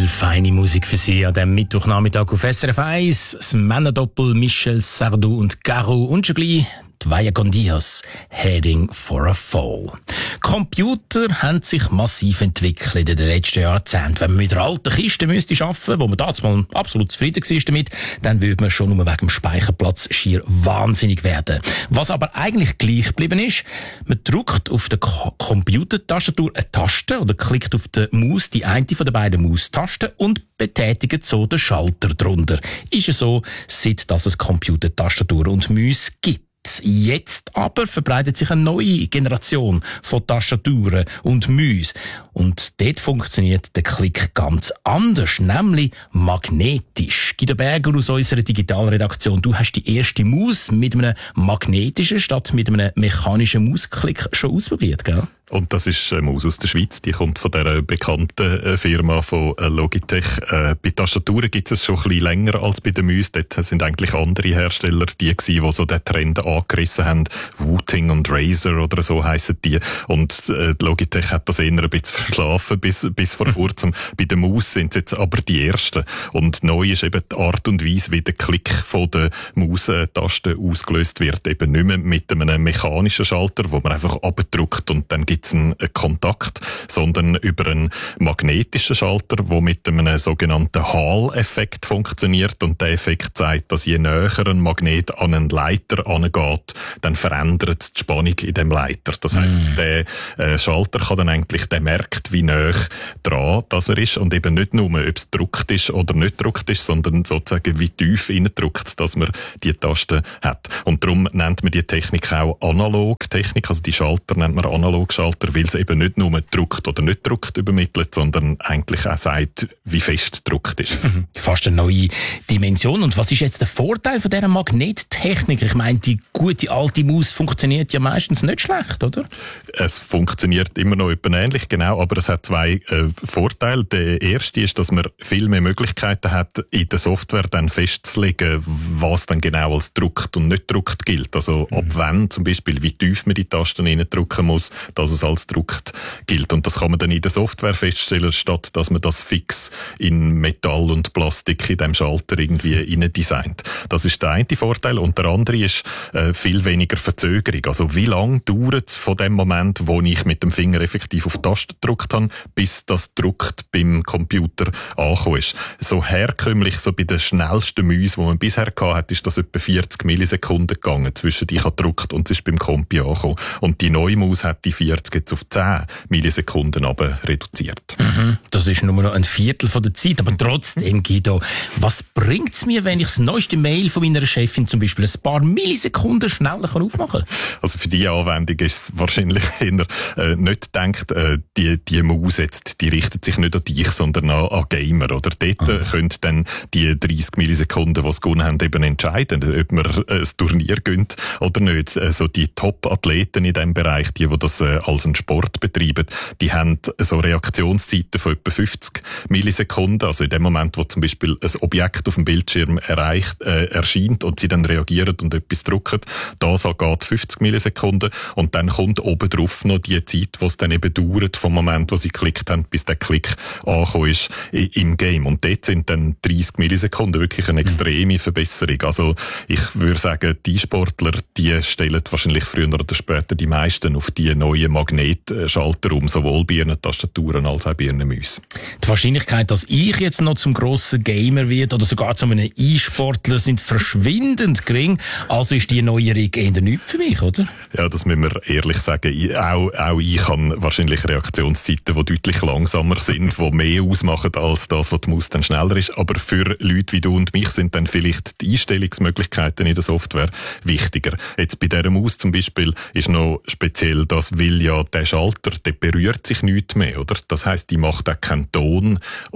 feine Musik für Sie an diesem Mittwochnachmittag auf SRF 1. Das Männerdoppel Michel Sardou und Garou und schon gleich die Vaya con Dios, Heading for a Fall. Computer haben sich massiv entwickelt in den letzten Jahrzehnten. Wenn man mit einer alten Kiste müsste arbeiten, wo man damals mal absolut zufrieden war damit, dann würde man schon nur wegen dem Speicherplatz schier wahnsinnig werden. Was aber eigentlich gleich geblieben ist, man drückt auf der Computertastatur eine Taste oder klickt auf der Maus die eine von den beiden Maustasten und betätigt so den Schalter drunter. Ist es so, seit dass es Computertastatur und Mäuse gibt. Jetzt aber verbreitet sich eine neue Generation von Tastaturen und Mäuse. Und dort funktioniert der Klick ganz anders, nämlich magnetisch. Guido Berger aus unserer Digitalredaktion, du hast die erste Maus mit einem magnetischen statt mit einem mechanischen Mausklick schon ausprobiert, gell? Und das ist eine Maus aus der Schweiz, die kommt von dieser bekannten Firma von Logitech. Bei Tastaturen gibt es schon ein bisschen länger als bei den Mäusen. Dort sind eigentlich andere Hersteller die gewesen, die so den Trend angerissen haben. Wooting und Razer oder so heissen die. Und Logitech hat das eher ein bisschen verschlafen bis vor kurzem. Bei der Maus sind es jetzt aber die ersten. Und neu ist eben die Art und Weise, wie der Klick von der Maustaste ausgelöst wird. Eben nicht mehr mit einem mechanischen Schalter, wo man einfach abdrückt und dann gibt einen Kontakt, sondern über einen magnetischen Schalter, der mit einem sogenannten Hall-Effekt funktioniert. Und der Effekt zeigt, dass je näher ein Magnet an einen Leiter angeht, dann verändert es die Spannung in dem Leiter. Das heisst, der Schalter kann dann eigentlich, der merkt, wie näher dran das er ist und eben nicht nur, ob es gedrückt ist oder nicht gedrückt ist, sondern sozusagen wie tief reindrückt, dass man die Taste hat. Und darum nennt man die Technik auch Analog-Technik, also die Schalter nennt man Analog-Schalter, weil es eben nicht nur drückt oder nicht drückt übermittelt, sondern eigentlich auch sagt, wie fest drückt ist es. Fast eine neue Dimension. Und was ist jetzt der Vorteil von dieser Magnettechnik? Ich meine, die gute alte Maus funktioniert ja meistens nicht schlecht, oder? Es funktioniert immer noch etwa ähnlich, genau, aber es hat zwei Vorteile. Der erste ist, dass man viel mehr Möglichkeiten hat, in der Software dann festzulegen, was dann genau als drückt und nicht drückt gilt. Also ab wann zum Beispiel, wie tief man die Tasten reindrücken muss, dass es als druckt gilt. Und das kann man dann in der Software feststellen, statt dass man das fix in Metall und Plastik in dem Schalter irgendwie rein designt. Das ist der eine Vorteil. Und der andere ist viel weniger Verzögerung. Also wie lange dauert es von dem Moment, wo ich mit dem Finger effektiv auf die Taste gedrückt habe, bis das Druckt beim Computer angekommen ist. So herkömmlich, so bei den schnellsten Mäusen, die man bisher hatte, ist das etwa 40 Millisekunden gegangen, zwischen die ich habe gedrückt und es ist beim Compi angekommen. Und die neue Maus hat die 40 jetzt auf 10 Millisekunden aber reduziert. Das ist nur noch ein Viertel von der Zeit, aber trotzdem, Guido, was bringt es mir, wenn ich das neueste Mail von meiner Chefin zum Beispiel ein paar Millisekunden schneller aufmachen kann? Also für die Anwendung ist es wahrscheinlich eher nicht gedacht, die Maus jetzt, die richtet sich nicht an dich, sondern an Gamer, oder? Dort können dann die 30 Millisekunden, die sie gewonnen haben, eben entscheiden, ob man ein Turnier gönnt oder nicht. Also die Top-Athleten in diesem Bereich, die das als einen Sport betreiben, die haben so Reaktionszeiten von etwa 50 Millisekunden. Also in dem Moment, wo zum Beispiel ein Objekt auf dem Bildschirm erscheint und sie dann reagieren und etwas drücken, das geht 50 Millisekunden und dann kommt oben drauf noch die Zeit, die es dann eben dauert vom Moment, wo sie geklickt haben, bis der Klick angekommen ist im Game. Und dort sind dann 30 Millisekunden wirklich eine extreme Verbesserung. Also ich würde sagen, die Sportler, die stellen wahrscheinlich früher oder später die meisten auf die neuen Magnetschalter um, sowohl bei ihren Tastaturen als auch bei ihren Mäusen. Die Wahrscheinlichkeit, dass ich jetzt noch zum grossen Gamer werde oder sogar zu einem E-Sportler, sind verschwindend gering. Also ist die Neuerung eher nichts für mich, oder? Ja, das müssen wir ehrlich sagen. Auch ich habe wahrscheinlich Reaktionszeiten, die deutlich langsamer sind, die mehr ausmachen als das, was die Maus dann schneller ist. Aber für Leute wie du und mich sind dann vielleicht die Einstellungsmöglichkeiten in der Software wichtiger. Jetzt bei dieser Maus zum Beispiel ist noch speziell, dass weil ja der Schalter, der berührt sich nicht mehr, oder? Das heisst, die macht auch keinen Ton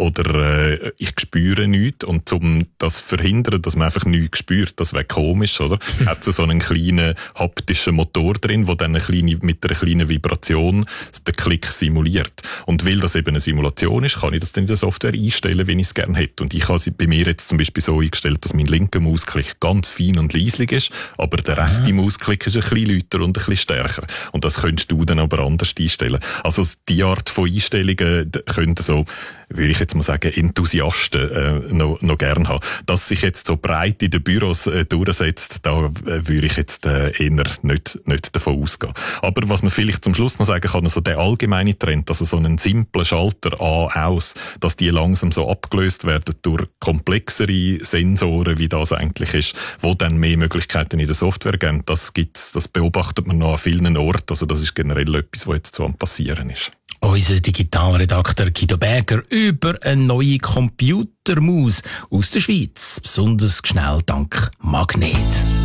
oder ich spüre nichts. Und um das zu verhindern, dass man einfach nichts spürt, das wäre komisch, oder? Hat sie so einen kleinen haptischen Motor drin, der dann mit einer kleinen Vibration den Klick simuliert. Und weil das eben eine Simulation ist, kann ich das dann in der Software einstellen, wie ich es gerne hätte. Und ich habe sie bei mir jetzt zum Beispiel so eingestellt, dass mein linker Mausklick ganz fein und leislich ist, aber der rechte Mausklick ist ein bisschen lauter und ein bisschen stärker. Und das könntest du dann aber anders einstellen. Also die Art von Einstellungen können so würde ich jetzt mal sagen, Enthusiasten noch gern haben. Dass sich jetzt so breit in den Büros durchsetzt, da würde ich jetzt eher nicht davon ausgehen. Aber was man vielleicht zum Schluss noch sagen kann, also der allgemeine Trend, also so einen simplen Schalter an, aus, dass die langsam so abgelöst werden durch komplexere Sensoren, wie das eigentlich ist, wo dann mehr Möglichkeiten in der Software geben, das beobachtet man noch an vielen Orten, also das ist generell etwas, was jetzt so am passieren ist. Unser Digitalredakteur Guido Berger über eine neue Computermaus aus der Schweiz, besonders schnell dank Magnet.